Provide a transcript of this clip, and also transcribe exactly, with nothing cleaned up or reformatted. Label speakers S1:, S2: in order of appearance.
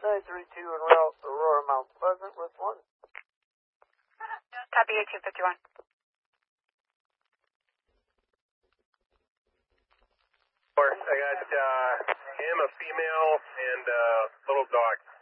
S1: nine three two en route Aurora Mount Pleasant with one.
S2: Copy eighteen fifty-one.
S3: I got uh, him, a female, and a little dog.